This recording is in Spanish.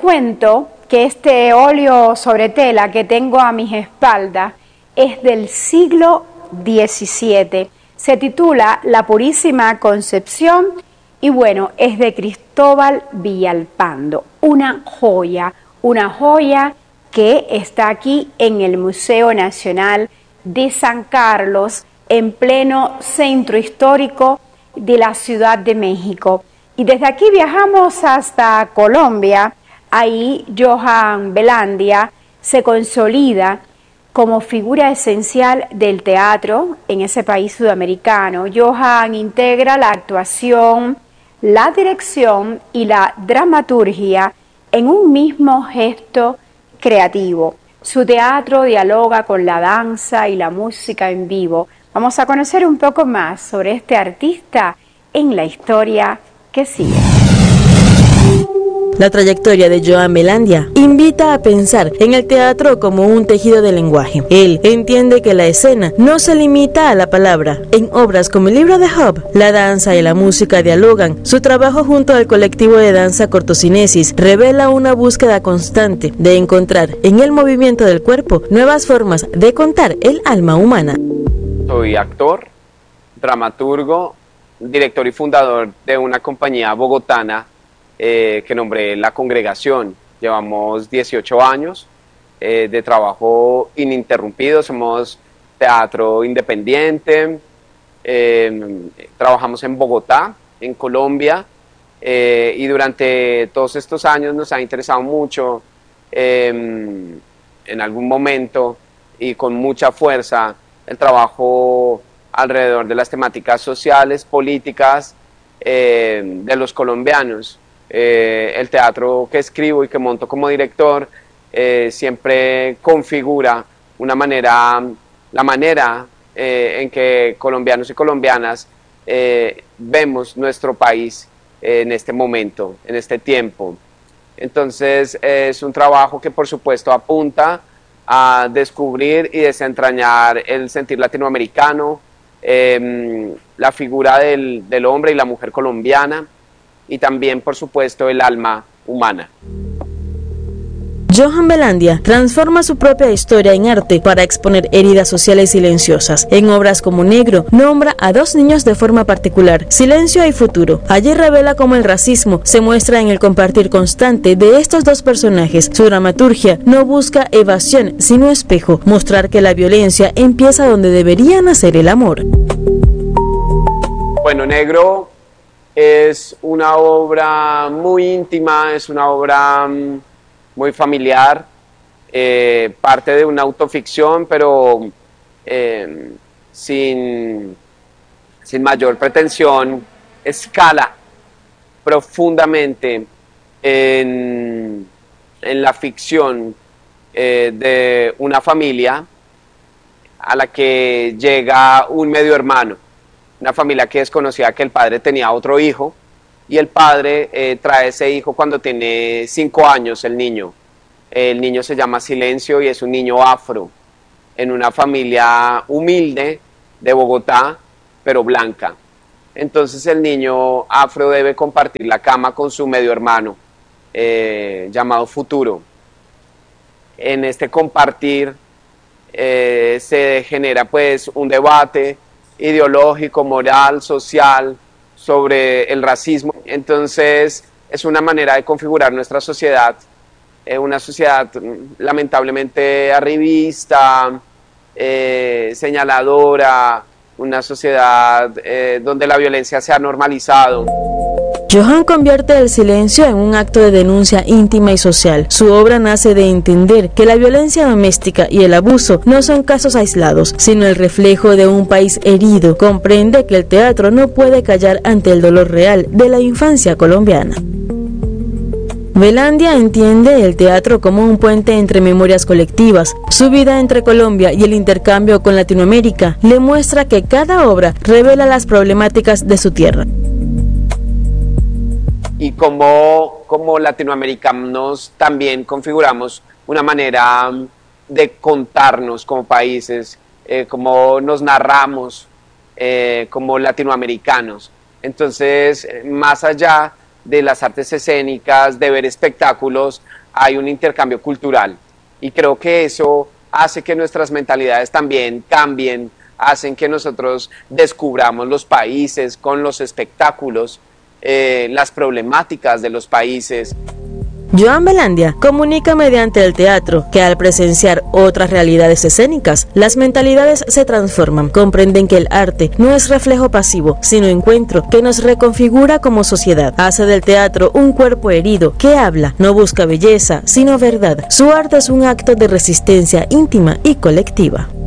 cuento que este óleo sobre tela que tengo a mis espaldas es del siglo XVII. Se titula La Purísima Concepción y bueno, es de Cristóbal Villalpando. Una joya que está aquí en el Museo Nacional de San Carlos, en pleno centro histórico de la Ciudad de México. Y desde aquí viajamos hasta Colombia. Ahí Johan Velandia se consolida como figura esencial del teatro en ese país sudamericano. Johan integra la actuación, la dirección y la dramaturgia en un mismo gesto creativo. Su teatro dialoga con la danza y la música en vivo. Vamos a conocer un poco más sobre este artista en la historia que sigue. La trayectoria de Johan Velandia invita a pensar en el teatro como un tejido de lenguaje. Él entiende que la escena no se limita a la palabra. En obras como el libro de Job, la danza y la música dialogan. Su trabajo junto al colectivo de danza Cortocinesis revela una búsqueda constante de encontrar en el movimiento del cuerpo nuevas formas de contar el alma humana. Soy actor, dramaturgo, director y fundador de una compañía bogotana que nombré La Congregación. Llevamos 18 años de trabajo ininterrumpido, somos teatro independiente, trabajamos en Bogotá, en Colombia, y durante todos estos años nos ha interesado mucho, en algún momento y con mucha fuerza, el trabajo alrededor de las temáticas sociales, políticas de los colombianos. El teatro que escribo y que monto como director siempre configura la manera en que colombianos y colombianas vemos nuestro país en este momento, en este tiempo. Entonces es un trabajo que por supuesto apunta a descubrir y desentrañar el sentir latinoamericano, la figura del hombre y la mujer colombiana, y también, por supuesto, el alma humana. Johan Velandia transforma su propia historia en arte para exponer heridas sociales silenciosas. En obras como Negro, nombra a dos niños de forma particular, Silencio y Futuro. Allí revela cómo el racismo se muestra en el compartir constante de estos dos personajes. Su dramaturgia no busca evasión, sino espejo, mostrar que la violencia empieza donde debería nacer el amor. Bueno, Negro es una obra muy íntima, es una obra muy familiar, parte de una autoficción, pero sin mayor pretensión, escala profundamente en la ficción de una familia a la que llega un medio hermano. Una familia que desconocía que el padre tenía otro hijo, y el padre trae ese hijo cuando tiene 5 años, el niño. El niño se llama Silencio y es un niño afro, en una familia humilde de Bogotá, pero blanca. Entonces el niño afro debe compartir la cama con su medio hermano, llamado Futuro. En este compartir se genera pues un debate ideológico, moral, social, sobre el racismo. Entonces es una manera de configurar nuestra sociedad, una sociedad lamentablemente arribista, señaladora, una sociedad donde la violencia se ha normalizado. Johan convierte el silencio en un acto de denuncia íntima y social. Su obra nace de entender que la violencia doméstica y el abuso no son casos aislados, sino el reflejo de un país herido. Comprende que el teatro no puede callar ante el dolor real de la infancia colombiana. Velandia entiende el teatro como un puente entre memorias colectivas. Su vida entre Colombia y el intercambio con Latinoamérica le muestra que cada obra revela las problemáticas de su tierra. Y como latinoamericanos también configuramos una manera de contarnos como países, cómo nos narramos como latinoamericanos. Entonces, más allá de las artes escénicas, de ver espectáculos, hay un intercambio cultural. Y creo que eso hace que nuestras mentalidades también cambien, hacen que nosotros descubramos los países con los espectáculos, las problemáticas de los países. Joan Velandia comunica mediante el teatro que al presenciar otras realidades escénicas, las mentalidades se transforman, comprenden que el arte no es reflejo pasivo, sino encuentro que nos reconfigura como sociedad. Hace del teatro un cuerpo herido que habla, no busca belleza, sino verdad. Su arte es un acto de resistencia íntima y colectiva.